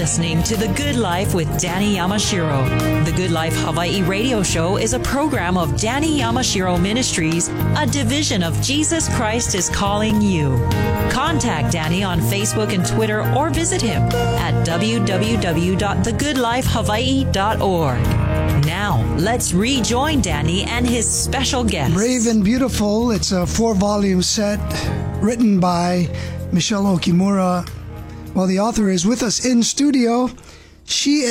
listening to The Good Life with Danny Yamashiro. The Good Life Hawaii radio show is a program of Danny Yamashiro Ministries, a division of Jesus Christ is Calling You. Contact Danny on Facebook and Twitter or visit him at www.thegoodlifehawaii.org. Now, let's rejoin Danny and his special guest. Brave and Beautiful. It's a 4-volume set written by Michelle Okimura. Well, the author is with us in studio. She's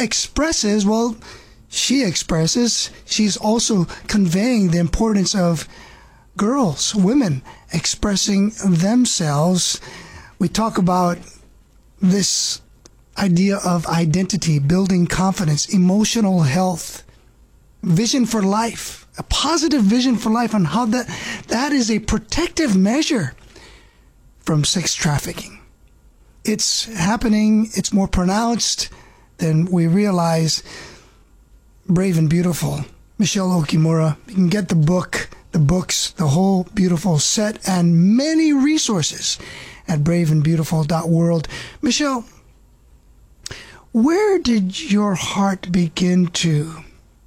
also conveying the importance of girls, women, expressing themselves. We talk about this idea of identity, building confidence, emotional health, vision for life, a positive vision for life, and how that is a protective measure from sex trafficking. It's happening. It's more pronounced than we realize. Brave and Beautiful. Michelle Okimura. You can get the book, the books, the whole beautiful set, and many resources at braveandbeautiful.world. Michelle, where did your heart begin to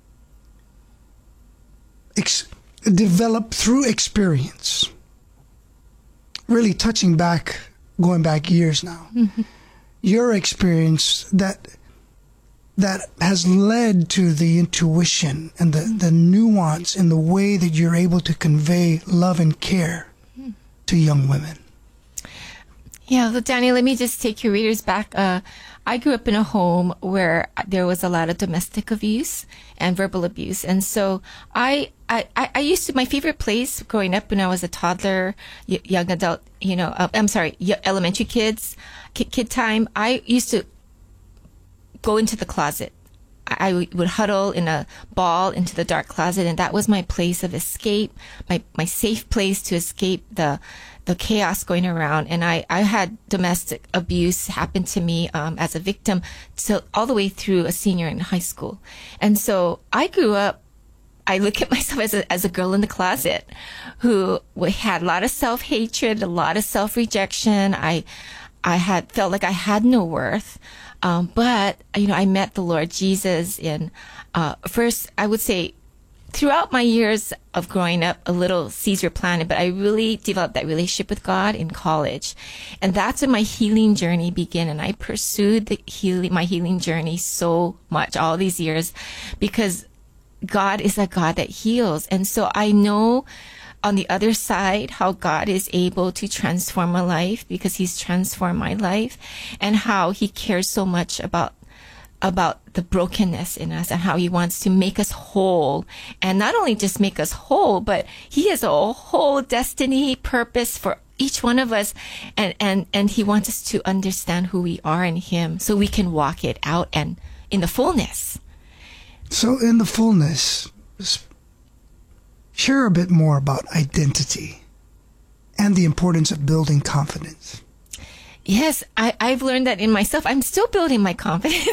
develop through experience? Really going back years now. Mm-hmm. Your experience that has led to the intuition and the nuance in the way that you're able to convey love and care to young women. Yeah, well, Danny, let me just take your readers back. I grew up in a home where there was a lot of domestic abuse and verbal abuse. And so I used to, my favorite place growing up when I was a toddler, young adult, elementary kid time, I used to go into the closet. I would huddle in a ball into the dark closet, and that was my place of escape, my safe place to escape the chaos going around. And I had domestic abuse happen to me as a victim all the way through a senior in high school. And so I grew up, I look at myself as a girl in the closet who had a lot of self-hatred, a lot of self-rejection. I had felt like I had no worth. But I met the Lord Jesus in, first, I would say, throughout my years of growing up, a little Caesar planted, but I really developed that relationship with God in college. And that's when my healing journey began. And I pursued my healing journey so much all these years because God is a God that heals. And so I know on the other side how God is able to transform a life because he's transformed my life, and how he cares so much about the brokenness in us and how he wants to make us whole. And not only just make us whole, but he has a whole destiny, purpose for each one of us. And he wants us to understand who we are in him so we can walk it out and in the fullness. So in the fullness, share a bit more about identity and the importance of building confidence. Yes, I've learned that in myself. I'm still building my confidence.